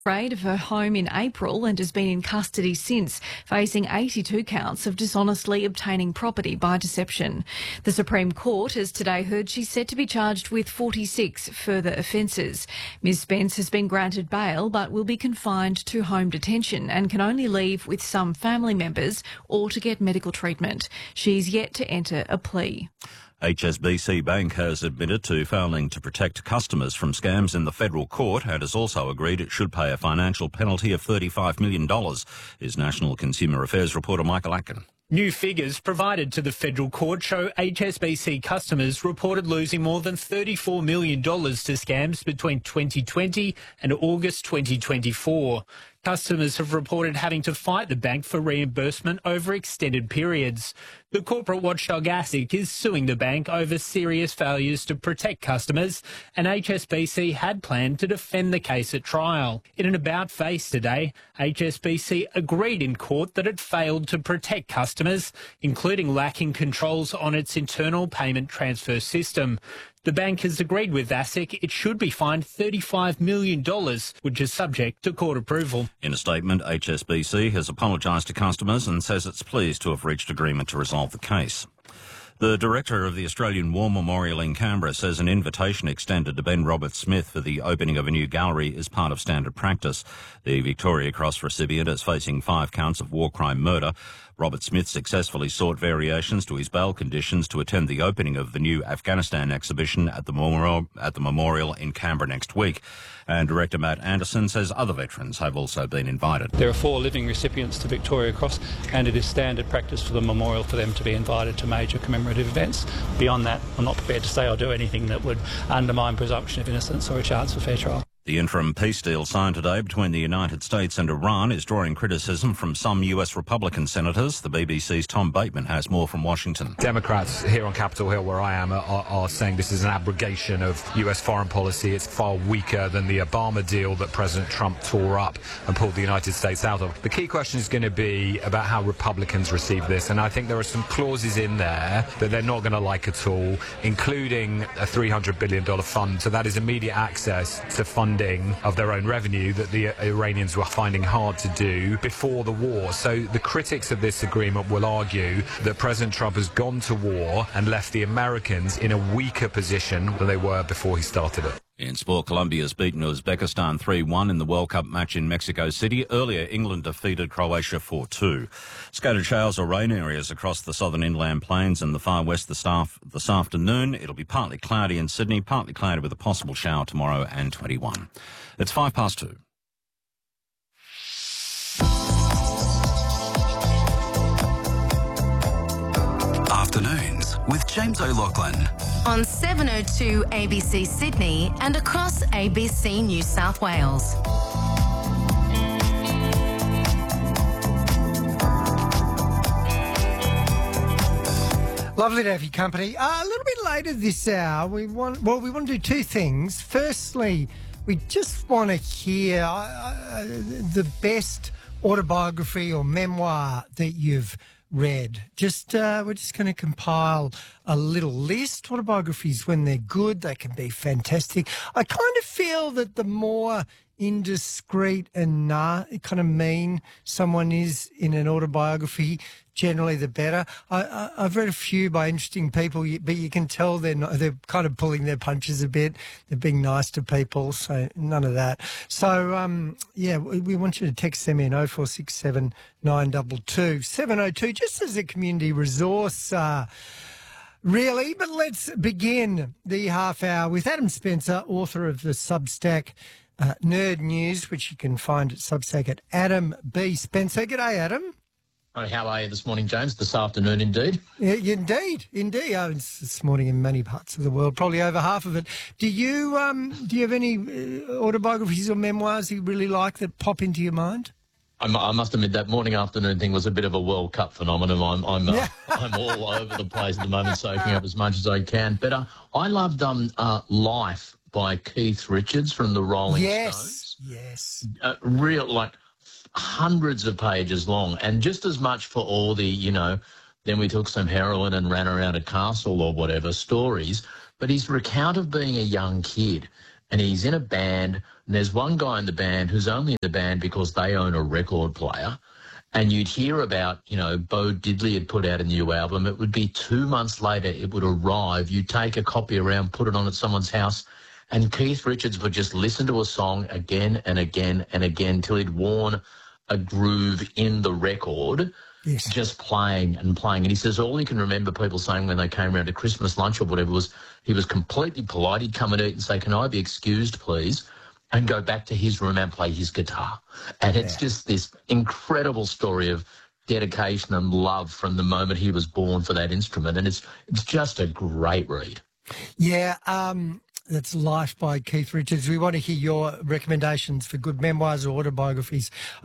Afraid of her home in April and has been in custody since, facing 82 counts of dishonestly obtaining property by deception. The Supreme Court has today heard she's set to be charged with 46 further offences. Ms Spence has been granted bail but will be confined to home detention and can only leave with some family members or to get medical treatment. She's yet to enter a plea. HSBC Bank has admitted to failing to protect customers from scams in the federal court and has also agreed it should pay a financial penalty of $35 million. Is National Consumer Affairs reporter Michael Atkin. New figures provided to the federal court show HSBC customers reported losing more than $34 million to scams between 2020 and August 2024. Customers have reported having to fight the bank for reimbursement over extended periods. The corporate watchdog ASIC is suing the bank over serious failures to protect customers, and HSBC had planned to defend the case at trial. In an about-face today, HSBC agreed in court that it failed to protect customers, including lacking controls on its internal payment transfer system. The bank has agreed with ASIC it should be fined $35 million, which is subject to court approval. In a statement, HSBC has apologised to customers and says it's pleased to have reached agreement to resolve the case. The director of the Australian War Memorial in Canberra says an invitation extended to Ben Roberts-Smith for the opening of a new gallery is part of standard practice. The Victoria Cross recipient is facing 5 counts of war crime murder. Robert-Smith successfully sought variations to his bail conditions to attend the opening of the new Afghanistan exhibition at the Memorial in Canberra next week. And Director Matt Anderson says other veterans have also been invited. There are 4 living recipients to Victoria Cross, and it is standard practice for the memorial for them to be invited to major commemorative events. Beyond that, I'm not prepared to say I'll do anything that would undermine presumption of innocence or a chance for fair trial. The interim peace deal signed today between the United States and Iran is drawing criticism from some US Republican senators. The BBC's Tom Bateman has more from Washington. Democrats here on Capitol Hill, where I am, are saying this is an abrogation of US foreign policy. It's far weaker than the Obama deal that President Trump tore up and pulled the United States out of. The key question is going to be about how Republicans receive this, and I think there are some clauses in there that they're not going to like at all, including a $300 billion fund. So that is immediate access to funding of their own revenue that the Iranians were finding hard to do before the war. So the critics of this agreement will argue that President Trump has gone to war and left the Americans in a weaker position than they were before he started it. In sport, Colombia's beaten Uzbekistan 3-1 in the World Cup match in Mexico City. Earlier, England defeated Croatia 4-2. Scattered showers or rain areas across the southern inland plains and the far west this afternoon. It'll be partly cloudy in Sydney, partly cloudy with a possible shower tomorrow and 21. It's 2:05. Afternoons with James O'Loughlin. On 702 ABC Sydney and across ABC New South Wales. Lovely to have your company. A little bit later this hour, we want to do 2 things. Firstly, we just want to hear the best autobiography or memoir that you've read. We're just going to compile a little list. Autobiographies, when they're good, they can be fantastic. I kind of feel that the more indiscreet and kind of mean someone is in an autobiography, generally the better. I've read a few by interesting people, but you can tell they're kind of pulling their punches a bit. They're being nice to people, so none of that. So, we want you to text them in 0467 922 702, just as a community resource, really. But let's begin the half hour with Adam Spencer, author of the Substack Nerd News, which you can find at Substack at Adam B. Spencer. G'day, Adam. Hi, how are you this morning, James? This afternoon, indeed. Yeah, indeed. Oh, it's this morning in many parts of the world, probably over half of it. Do you have any autobiographies or memoirs you really like that pop into your mind? I must admit that morning afternoon thing was a bit of a World Cup phenomenon. I'm all over the place at the moment, soaking up as much as I can. But I loved Life by Keith Richards from the Rolling Stones. Yes. Hundreds of pages long, and just as much for all the, then we took some heroin and ran around a castle or whatever stories. But his recount of being a young kid and he's in a band, and there's one guy in the band who's only in the band because they own a record player. And you'd hear about, Bo Diddley had put out a new album. It would be 2 months later, it would arrive. You'd take a copy around, put it on at someone's house, and Keith Richards would just listen to a song again and again and again till he'd worn a groove in the record. Yes. Just playing and playing. And he says all he can remember people saying when they came around to Christmas lunch or whatever was he was completely polite. He'd come and eat and say, "Can I be excused, please?" and go back to his room and play his guitar. And it's just this incredible story of dedication and love from the moment he was born for that instrument. And it's just a great read. Yeah, that's Life by Keith Richards. We want to hear your recommendations for good memoirs or autobiographies.